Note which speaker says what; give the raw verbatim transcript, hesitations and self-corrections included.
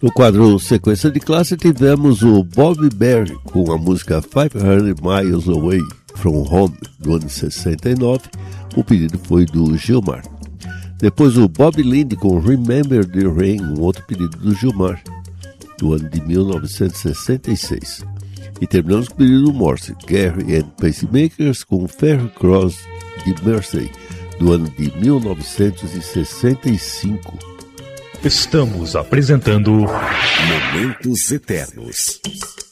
Speaker 1: No quadro Sequência de Classe tivemos o Bobby Berry com a música quinhentos Miles Away from Home, do ano sessenta e nove. O pedido foi do Gilmar. Depois o Bob Lind com Remember the Rain, um outro pedido do Gilmar, do ano de mil novecentos e sessenta e seis. E terminamos com o pedido do Morse, Gary and Pacemakers com Ferry Cross de Mersey, do ano de mil novecentos e sessenta e cinco.
Speaker 2: Estamos apresentando
Speaker 3: Momentos Eternos.